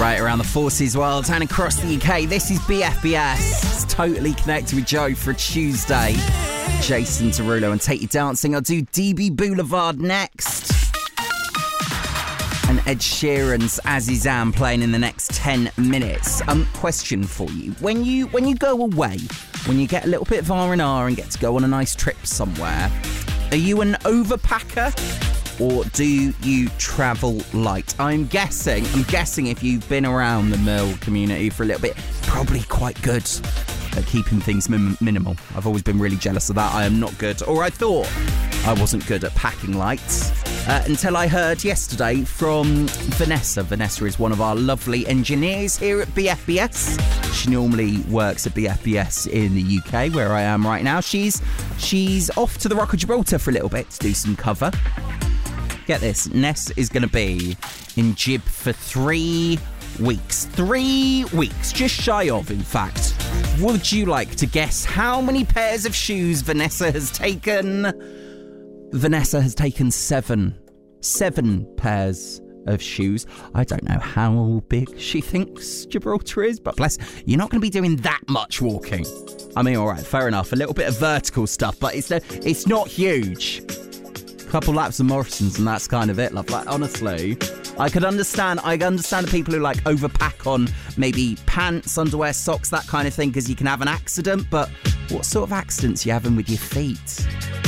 right around the Forces world and across the UK. This is BFBS. It's Totally Connected with Joe for a Tuesday. Jason Derulo and Take You Dancing. I'll do DB Boulevard next. And Ed Sheeran's Azizam playing in the next 10 minutes. Question for you. When you go away, when you get a little bit of R&R and get to go on a nice trip somewhere, are you an overpacker? Or do you travel light? I'm guessing if you've been around the Mill community for a little bit, probably quite good at keeping things minimal. I've always been really jealous of that. I am not good, or I thought I wasn't good at packing light, until I heard yesterday from Vanessa. Vanessa is one of our lovely engineers here at BFBS. She normally works at BFBS in the UK, where I am right now. She's off to the Rock of Gibraltar for a little bit to do some cover. Get this, Ness is going to be in Gib for 3 weeks. 3 weeks, just shy of, in fact. Would you like to guess how many pairs of shoes Vanessa has taken? Vanessa has taken 7 pairs of shoes. I don't know how big she thinks Gibraltar is, but bless, you're not going to be doing that much walking. I mean, all right, fair enough, a little bit of vertical stuff, but it's not huge. Couple laps of Morrison's and that's kind of it, love. Like, honestly, I understand the people who like overpack on maybe pants, underwear, socks, that kind of thing, because you can have an accident. But what sort of accidents are you having with your feet?